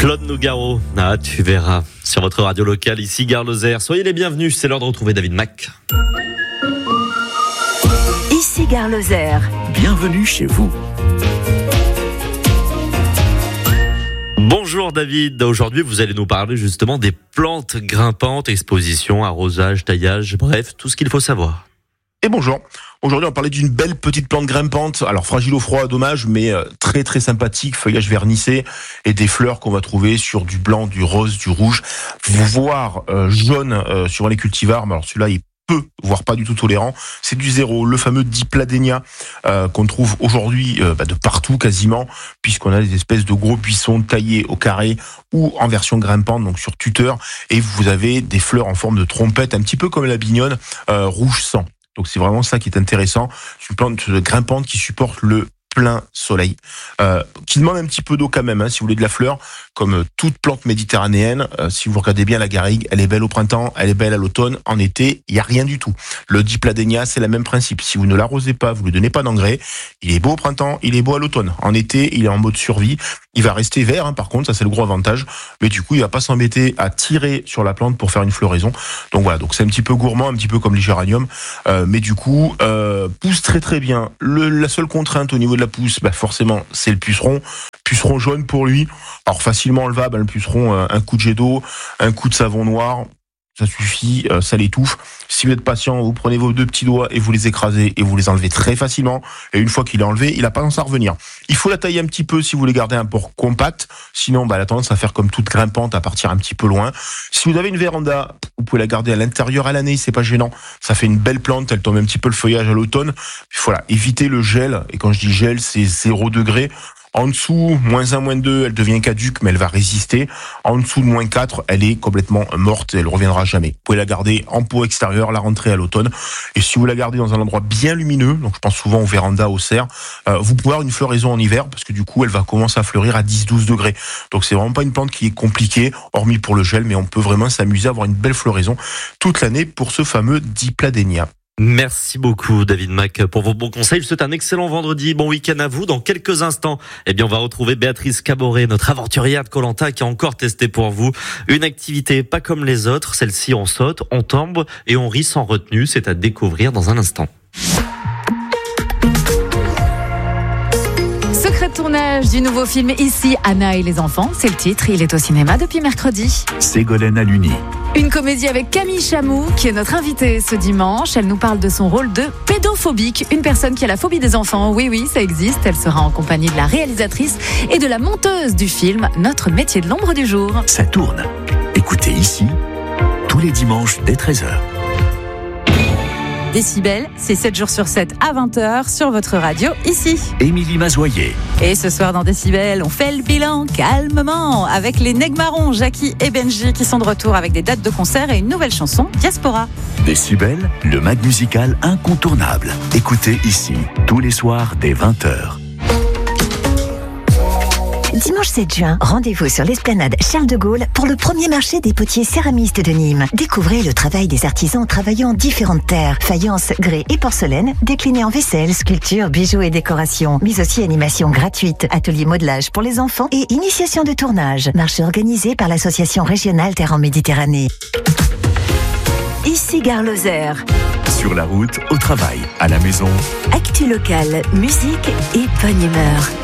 Claude Nougaro, tu verras sur votre radio locale ici Gare Lozère. Soyez les bienvenus, c'est l'heure de retrouver David Mack. Ici Gare Lozère. Bienvenue chez vous. Bonjour David, aujourd'hui vous allez nous parler justement des plantes grimpantes, exposition, arrosage, taillage, bref, tout ce qu'il faut savoir. Et bonjour, aujourd'hui on va parler d'une belle petite plante grimpante, alors fragile au froid, dommage, mais très très sympathique, feuillage vernissé et des fleurs qu'on va trouver sur du blanc, du rose, du rouge, voire jaune sur les cultivars, mais alors celui-là il peu, voire pas du tout tolérant, c'est du zéro, le fameux Dipladenia qu'on trouve aujourd'hui de partout quasiment, puisqu'on a des espèces de gros buissons taillés au carré ou en version grimpante, donc sur tuteur, et vous avez des fleurs en forme de trompette, un petit peu comme la bignone, rouge sang. Donc c'est vraiment ça qui est intéressant, c'est une plante grimpante qui supporte le plein soleil, qui demande un petit peu d'eau quand même, si vous voulez de la fleur, comme toute plante méditerranéenne. Si vous regardez bien la garrigue, elle est belle au printemps, elle est belle à l'automne, en été, il n'y a rien du tout. Le Dipladenia, c'est le même principe. Si vous ne l'arrosez pas, vous ne lui donnez pas d'engrais, il est beau au printemps, il est beau à l'automne. En été, il est en mode survie. Il va rester vert, par contre, ça c'est le gros avantage. Mais du coup, il va pas s'embêter à tirer sur la plante pour faire une floraison. Donc voilà, donc c'est un petit peu gourmand, un petit peu comme les géraniums. Mais du coup, pousse très très bien. La seule contrainte au niveau de la pousse, forcément, c'est le puceron. Puceron jaune pour lui. Alors facilement enlevable, le puceron, un coup de jet d'eau, un coup de savon noir. Ça suffit, ça l'étouffe. Si vous êtes patient, vous prenez vos deux petits doigts et vous les écrasez et vous les enlevez très facilement. Et une fois qu'il est enlevé, il n'a pas tendance à revenir. Il faut la tailler un petit peu si vous voulez garder un port compact. Sinon, elle a tendance à faire comme toute grimpante, à partir un petit peu loin. Si vous avez une véranda, vous pouvez la garder à l'intérieur à l'année, c'est pas gênant. Ça fait une belle plante, elle tombe un petit peu le feuillage à l'automne. Voilà, évitez le gel. Et quand je dis gel, c'est 0 degré. En dessous, -1, -2, elle devient caduque, mais elle va résister. En dessous de -4, elle est complètement morte, elle reviendra jamais. Vous pouvez la garder en pot extérieur, la rentrer à l'automne. Et si vous la gardez dans un endroit bien lumineux, donc je pense souvent aux vérandas, aux serres, vous pouvez avoir une floraison en hiver, parce que du coup, elle va commencer à fleurir à 10-12 degrés. Donc c'est vraiment pas une plante qui est compliquée, hormis pour le gel, mais on peut vraiment s'amuser à avoir une belle floraison toute l'année pour ce fameux Dipladenia. Merci beaucoup David Mack pour vos bons conseils. Je vous souhaite un excellent vendredi, bon week-end à vous. Dans quelques instants, on va retrouver Béatrice Caboret, notre aventurière de Koh-Lanta, qui a encore testé pour vous une activité pas comme les autres. Celle-ci, on saute, on tombe et on rit sans retenue. C'est à découvrir dans un instant. Secret de tournage du nouveau film Ici, Anna et les enfants, c'est le titre. Il est au cinéma depuis mercredi. Ségolène Aluni. Une comédie avec Camille Chamou, qui est notre invitée ce dimanche. Elle nous parle de son rôle de pédophobique, une personne qui a la phobie des enfants. Oui, ça existe. Elle sera en compagnie de la réalisatrice et de la monteuse du film Notre métier de l'ombre du jour. Ça tourne. Écoutez Ici, tous les dimanches dès 13h. Décibel, c'est 7 jours sur 7 à 20h sur votre radio ici. Émilie Mazoyer. Et ce soir dans Décibel, on fait le bilan calmement avec les Negmarons, Jackie et Benji qui sont de retour avec des dates de concert et une nouvelle chanson, Diaspora. Décibel, le mag musical incontournable. Écoutez Ici, tous les soirs dès 20h. Dimanche 7 juin, rendez-vous sur l'esplanade Charles de Gaulle pour le premier marché des potiers céramistes de Nîmes. Découvrez le travail des artisans travaillant différentes terres, faïence, grès et porcelaine, déclinés en vaisselle, sculpture, bijoux et décoration, mais aussi animation gratuite, atelier modelage pour les enfants et initiation de tournage. Marché organisé par l'association régionale Terre en Méditerranée. Ici Gare Lozère. Sur la route, au travail, à la maison. Actu locale, musique et bonne humeur.